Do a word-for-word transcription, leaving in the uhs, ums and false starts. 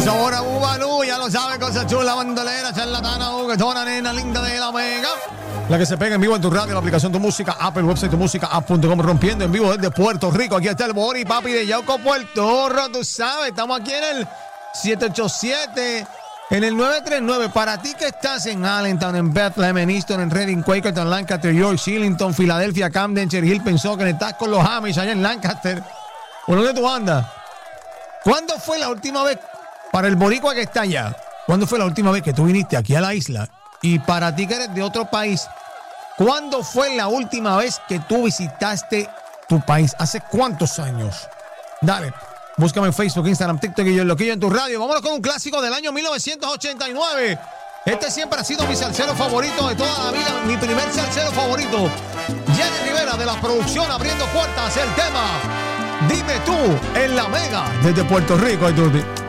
Ahora Bubalú, ya lo sabe, cosa chula, bandolera, charlatana, juguetona, nena linda de la Mega. La que se pega en vivo en tu radio, la aplicación Tu Música, Apple, website Tu Música, app punto com, rompiendo en vivo desde Puerto Rico. Aquí está el Bori Papi de Yauco, Puerto Rico, tú sabes, estamos aquí en el siete ocho siete, en el nueve tres nueve. Para ti que estás en Allentown, en Bethlehem, en Easton, en Reading, Quakertown, Lancaster, York, Shillington, Filadelfia, Camden, Cherry Hill, Pensacola, estás con los Amish allá en Lancaster. ¿Por dónde tú andas? ¿Cuándo fue la última vez, para el boricua que está allá, cuándo fue la última vez que tú viniste aquí a la isla? Y para ti que eres de otro país, ¿cuándo fue la última vez que tú visitaste tu país? ¿Hace cuántos años? Dale, búscame en Facebook, Instagram, TikTok y yo, Loquillo en tu radio. Vámonos con un clásico del año mil novecientos ochenta y nueve. Este siempre ha sido mi salsero favorito de toda la vida, mi primer salsero favorito. Jenny Rivera de la producción abriendo puertas, el tema Dime Tú en la Mega desde Puerto Rico.